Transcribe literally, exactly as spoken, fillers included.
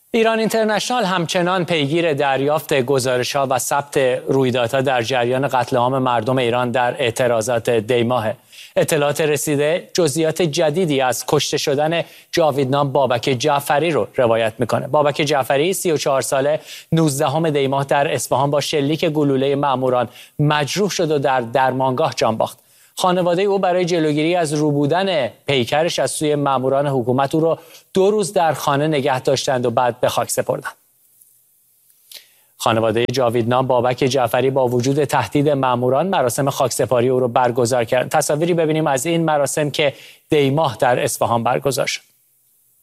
ایران اینترنشنال همچنان پیگیر دریافت گزارش‌ها و ثبت رویدادها در جریان قتل عام مردم ایران در اعتراضات دیماه. اطلاعات رسیده جزئیات جدیدی از کشته شدن جاویدنام بابک جعفری رو روایت میکنه. بابک جعفری سی و چهار ساله نوزدهم دیماه در اصفهان با شلیک گلوله ماموران مجروح شد و در درمانگاه جان باخت. خانواده او برای جلوگیری از روبودن پیکرش از سوی ماموران حکومت او را دو روز در خانه نگه داشتند و بعد به خاک سپردند. خانواده جاویدنام بابک جعفری با وجود تهدید ماموران مراسم خاکسپاری او را برگزار کرد. تصاویری ببینیم از این مراسم که دیماه در اصفهان برگزار شد.